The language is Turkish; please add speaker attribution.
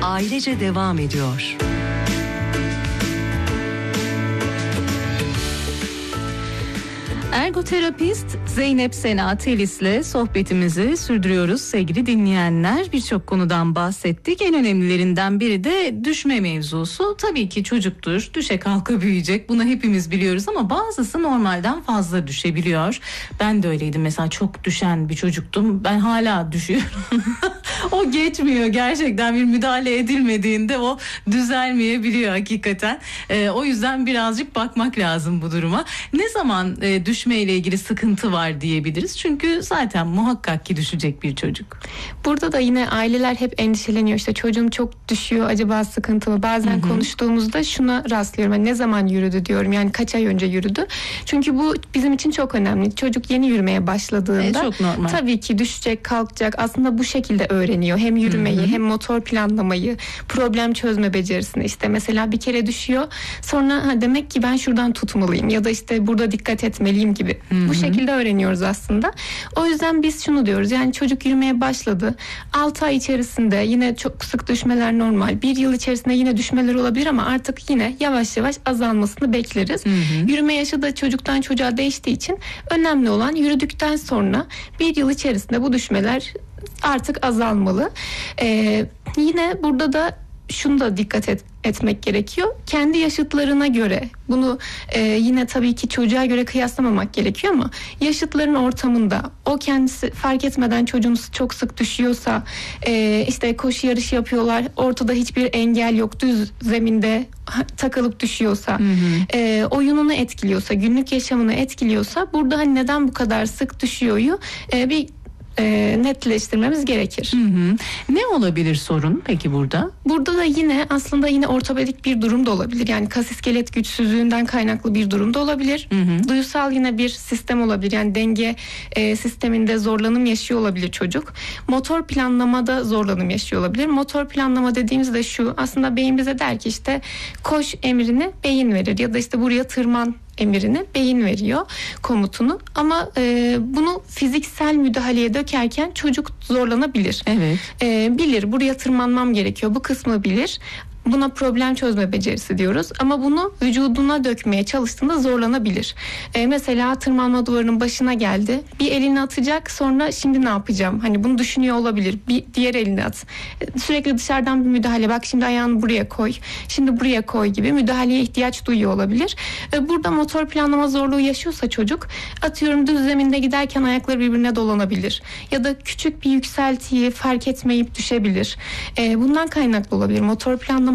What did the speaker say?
Speaker 1: ailece devam ediyor.
Speaker 2: Ergoterapist Zeynep Sena Telis'le sohbetimizi sürdürüyoruz sevgili dinleyenler. Birçok konudan bahsettik. En önemlilerinden biri de düşme mevzusu. Tabii ki çocuktur, düşe kalka büyüyecek. Bunu hepimiz biliyoruz ama bazısı normalden fazla düşebiliyor. Ben de öyleydim mesela, çok düşen bir çocuktum. Ben hala düşüyorum. O geçmiyor gerçekten, bir müdahale edilmediğinde o düzelmeyebiliyor hakikaten. O yüzden birazcık bakmak lazım bu duruma. Ne zaman düşmeyle ilgili sıkıntı var diyebiliriz? Çünkü zaten muhakkak ki düşecek bir çocuk.
Speaker 3: Burada da yine aileler hep endişeleniyor. İşte çocuğum çok düşüyor, acaba sıkıntı mı? Bazen konuştuğumuzda şuna rastlıyorum. Yani ne zaman yürüdü diyorum. Yani kaç ay önce yürüdü? Çünkü bu bizim için çok önemli. Çocuk yeni yürümeye başladığında
Speaker 2: çok normal.
Speaker 3: Tabii ki düşecek, kalkacak. Aslında bu şekilde öğreniyor. Hem yürümeyi, hem motor planlamayı, problem çözme becerisini. İşte mesela bir kere düşüyor. Sonra demek ki ben şuradan tutmalıyım ya da işte burada dikkat etmeliyim gibi. Bu şekilde öğreniyoruz aslında. O yüzden biz şunu diyoruz. Yani çocuk yürümeye başladı. 6 ay içerisinde yine çok sık düşmeler normal. 1 yıl içerisinde yine düşmeler olabilir ama artık yine yavaş yavaş azalmasını bekleriz. Yürüme yaşı da çocuktan çocuğa değiştiği için önemli olan yürüdükten sonra 1 yıl içerisinde bu düşmeler artık azalmalı. Yine burada da şunu da dikkat etmek gerekiyor. Kendi yaşıtlarına göre bunu yine tabii ki çocuğa göre kıyaslamamak gerekiyor ama yaşıtların ortamında o kendisi fark etmeden çocuğumuz çok sık düşüyorsa, işte koşu yarışı yapıyorlar, ortada hiçbir engel yok, düz zeminde takılıp düşüyorsa, oyununu etkiliyorsa, günlük yaşamını etkiliyorsa, burada hani neden bu kadar sık düşüyoryu bir netleştirmemiz gerekir.
Speaker 2: Ne olabilir sorun peki burada?
Speaker 3: Burada da yine ortopedik bir durum da olabilir. Yani kas iskelet güçsüzlüğünden kaynaklı bir durum da olabilir. Duysal yine bir sistem olabilir. Yani denge sisteminde zorlanım yaşıyor olabilir çocuk. Motor planlamada zorlanım yaşıyor olabilir. Motor planlama dediğimizde şu, aslında beyin bize der ki işte koş emrini beyin verir ya da işte buraya tırman emirini beyin veriyor, komutunu, ama bunu fiziksel müdahaleye dökerken çocuk zorlanabilir.
Speaker 2: Evet.
Speaker 3: Bilir, buraya tırmanmam gerekiyor, bu kısmı bilir. Buna problem çözme becerisi diyoruz ama bunu vücuduna dökmeye çalıştığında zorlanabilir. Mesela tırmanma duvarının başına geldi. Bir elini atacak, sonra şimdi ne yapacağım? Hani bunu düşünüyor olabilir. Bir diğer elini at. Sürekli dışarıdan bir müdahale. Bak şimdi ayağını buraya koy. Şimdi buraya koy gibi müdahaleye ihtiyaç duyuyor olabilir. Burada motor planlama zorluğu yaşıyorsa çocuk, atıyorum düz zeminde giderken ayakları birbirine dolanabilir. Ya da küçük bir yükseltiyi fark etmeyip düşebilir. Bundan kaynaklı olabilir. Motor planlama